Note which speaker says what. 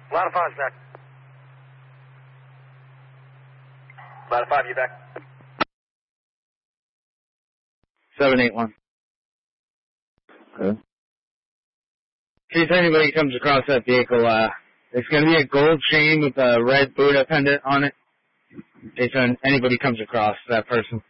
Speaker 1: Ladder 5's back. Ladder 5, you back?
Speaker 2: 781. Okay. See if anybody comes across that vehicle, it's going to be a gold chain with a red Buddha pendant on it. In case anybody comes across that person.